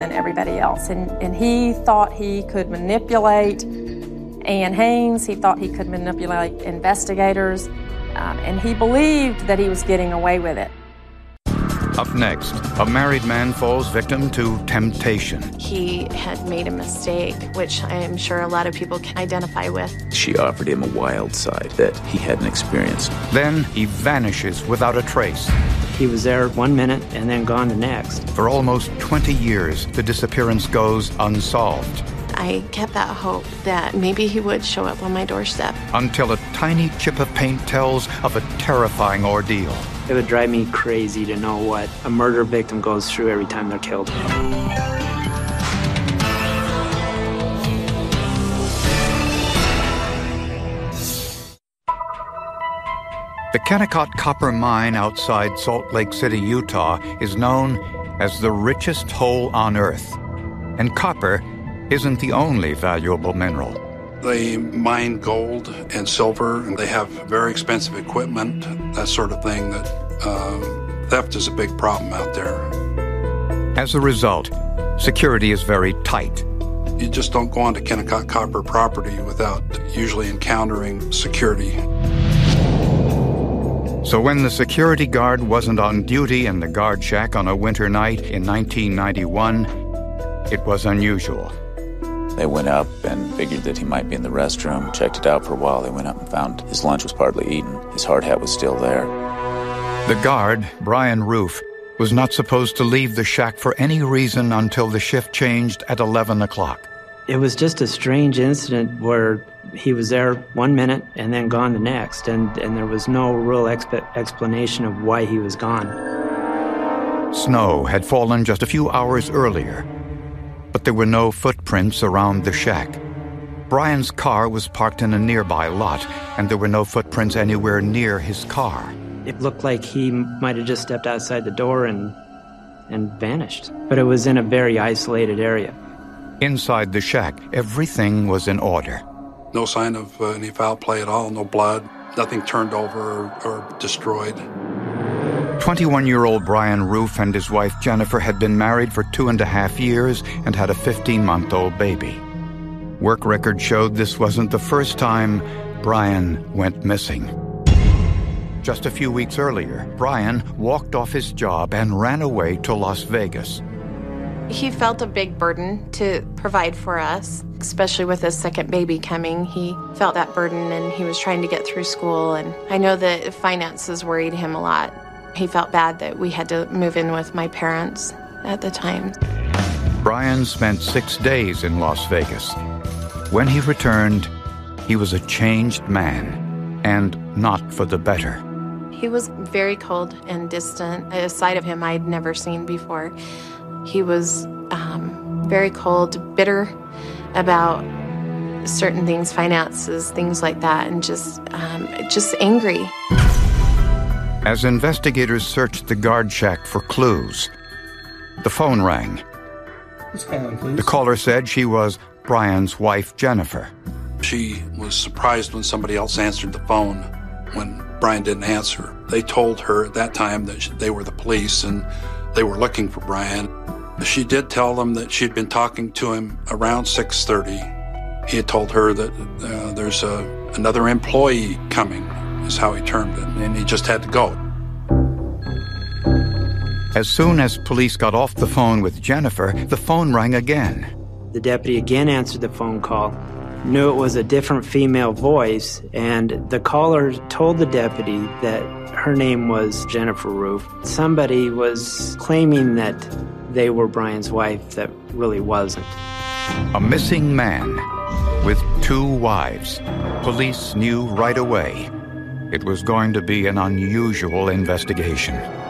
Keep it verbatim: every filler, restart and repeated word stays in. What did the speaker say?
and everybody else. And, and he thought he could manipulate Ann Haynes. He thought he could manipulate investigators. Um, and he believed that he was getting away with it. Up next, a married man falls victim to temptation. He had made a mistake, which I am sure a lot of people can identify with. She offered him a wild side that he hadn't experienced. Then he vanishes without a trace. He was there one minute and then gone the next. For almost twenty years, the disappearance goes unsolved. I kept that hope that maybe he would show up on my doorstep. Until a tiny chip of paint tells of a terrifying ordeal. It would drive me crazy to know what a murder victim goes through every time they're killed. The Kennecott Copper Mine outside Salt Lake City, Utah, is known as the richest hole on Earth. And copper isn't the only valuable mineral. They mine gold and silver, and they have very expensive equipment, that sort of thing. That uh, theft is a big problem out there. As a result, security is very tight. You just don't go onto Kennecott Copper property without usually encountering security. So when the security guard wasn't on duty in the guard shack on a winter night in nineteen ninety-one, it was unusual. They went up and figured that he might be in the restroom, checked it out for a while. They went up and found his lunch was partly eaten. His hard hat was still there. The guard, Brian Roof, was not supposed to leave the shack for any reason until the shift changed at eleven o'clock. It was just a strange incident where he was there one minute and then gone the next, and, and there was no real exp- explanation of why he was gone. Snow had fallen just a few hours earlier, but there were no footprints around the shack. Brian's car was parked in a nearby lot, and there were no footprints anywhere near his car. It looked like he might have just stepped outside the door and and vanished, but it was in a very isolated area. Inside the shack, everything was in order. No sign of uh, any foul play at all, no blood, nothing turned over or, or destroyed. twenty-one-year-old Brian Roof and his wife Jennifer had been married for two and a half years and had a fifteen-month-old baby. Work records showed this wasn't the first time Brian went missing. Just a few weeks earlier, Brian walked off his job and ran away to Las Vegas. He felt a big burden to provide for us, especially with his second baby coming. He felt that burden, and he was trying to get through school, and I know that finances worried him a lot. He felt bad that we had to move in with my parents at the time. Brian spent six days in Las Vegas. When he returned, he was a changed man, and not for the better. He was very cold and distant, a side of him I'd never seen before. He was um, very cold, bitter about certain things, finances, things like that, and just, um, just angry. As investigators searched the guard shack for clues, the phone rang. The caller said she was Brian's wife, Jennifer. She was surprised when somebody else answered the phone when Brian didn't answer. They told her at that time that they were the police and they were looking for Brian. She did tell them that she'd been talking to him around six thirty. He had told her that uh, there's a, another employee coming, is how he termed it, and he just had to go. As soon as police got off the phone with Jennifer, the phone rang again. The deputy again answered the phone call, knew it was a different female voice, and the caller told the deputy that her name was Jennifer Roof. Somebody was claiming that they were Brian's wife that really wasn't. A missing man with two wives. Police knew right away it was going to be an unusual investigation.